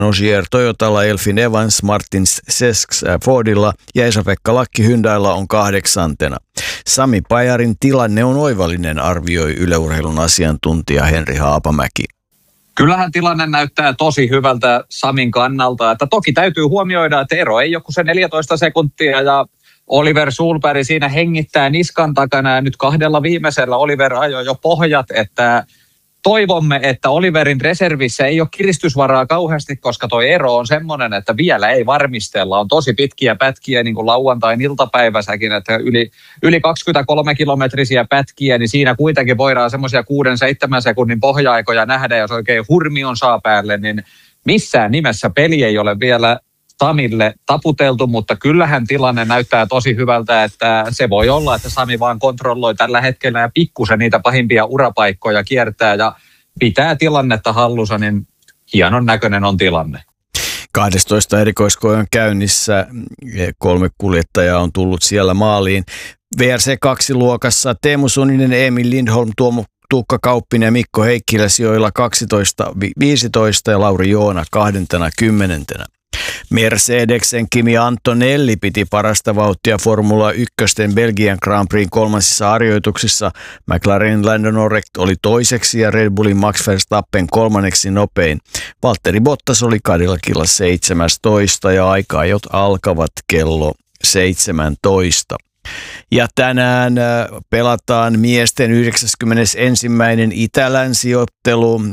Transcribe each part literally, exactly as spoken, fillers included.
Ogier Toyotalla, Elfin Evans, Martin Sesks Fordilla ja Esa-Pekka Lakki Hyundailla on kahdeksantena. Sami Pajarin tilanne on oivallinen, arvioi Yle Urheilun asiantuntija Henri Haapamäki. Kyllähän tilanne näyttää tosi hyvältä Samin kannalta. Että toki täytyy huomioida, että ero ei ole kuin se neljätoista sekuntia ja Oliver Sulberg siinä hengittää niskan takana ja nyt kahdella viimeisellä Oliver ajoi jo pohjat, että toivomme, että Oliverin reservissä ei ole kiristysvaraa kauheasti, koska tuo ero on semmoinen, että vielä ei varmistella. On tosi pitkiä pätkiä, niin kuin lauantain iltapäivässäkin, että yli, yli kaksikymmentäkolme kilometrisiä pätkiä, niin siinä kuitenkin voidaan semmoisia kuuden seitsemän sekunnin pohja-aikoja nähdä, jos oikein hurmion saa päälle, niin missään nimessä peli ei ole vielä Samille taputeltu, mutta kyllähän tilanne näyttää tosi hyvältä, että se voi olla, että Sami vaan kontrolloi tällä hetkellä ja pikkusen niitä pahimpia urapaikkoja kiertää ja pitää tilannetta hallussa, niin hienon näköinen on tilanne. kahdestoista erikoiskoe on käynnissä, kolme kuljettajaa on tullut siellä maaliin. V R C kaksi luokassa Teemu Suninen, Emil Lindholm, Tuomo Tuukka Kauppinen ja Mikko Heikkilä sijoilla kaksitoista viisitoista ja Lauri Joona kaksikymmentä. Mercedesen Kimi Antonelli piti parasta vauhtia Formula yksi Belgian Grand Prix kolmansissa harjoituksissa. McLarenin Lando Norris oli toiseksi ja Red Bullin Max Verstappen kolmanneksi nopein. Valtteri Bottas oli Cadillacilla seitsemästoista ja aika-ajot alkavat kello seitsemäntoista. Ja tänään pelataan miesten yhdeksänkymmentäensimmäinen Itä-Länsi-ottelu.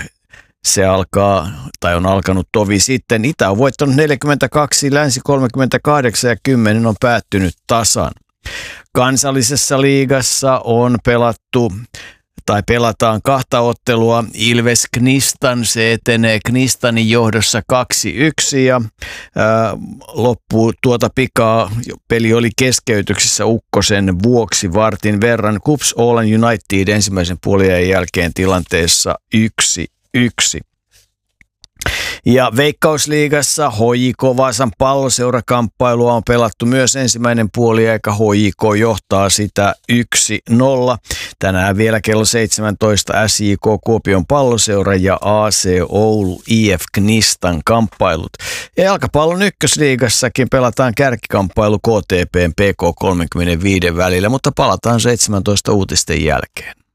Se alkaa, tai on alkanut tovi sitten. Itä on voittanut neljäkymmentäkaksi, Länsi kolmekymmentäkahdeksan ja kymmenen on päättynyt tasan. Kansallisessa liigassa on pelattu, tai pelataan kahta ottelua. Ilves Knistan, se etenee Knistanin johdossa kaksi yksi ja ää, loppuu tuota pikaa. Peli oli keskeytyksissä ukkosen vuoksi vartin verran. Kups Åland United ensimmäisen puoliajan jälkeen tilanteessa yksi yksi. Ja Veikkausliigassa H J K Vaasan palloseurakamppailua on pelattu myös ensimmäinen puoliaika. H J K johtaa sitä yksi nolla. Tänään vielä kello seitsemäntoista S J K Kuopion palloseura ja A C Oulu I F Knistan kamppailut. Ja jalkapallon ykkösliigassakin pelataan kärkikamppailu K T P:n P K kolmekymmentäviisi välillä, mutta palataan seitsemäntoista uutisten jälkeen.